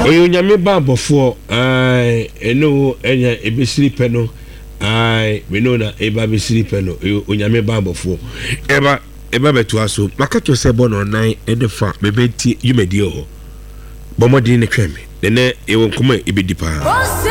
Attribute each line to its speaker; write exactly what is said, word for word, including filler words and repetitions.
Speaker 1: oyo nyame ba bofo ai eno enya ebesiri pe no ai we know na eba besiri pe no onyame ba bofo eba eba beto aso makato se bo no nan edefa bebeti yumedi ho bomodi ne tweme ne ne ewo nkoma ebedi pa